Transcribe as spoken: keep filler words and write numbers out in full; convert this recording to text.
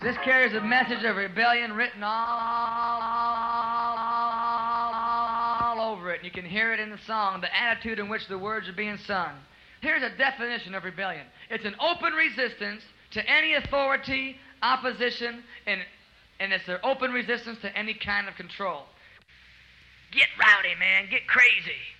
This carries a message of rebellion written all, all over it. You can hear it in the song, the attitude in which the words are being sung. Here's a definition of rebellion. It's an open resistance to any authority, opposition, and, and it's an open resistance to any kind of control. Get rowdy, man. Get crazy.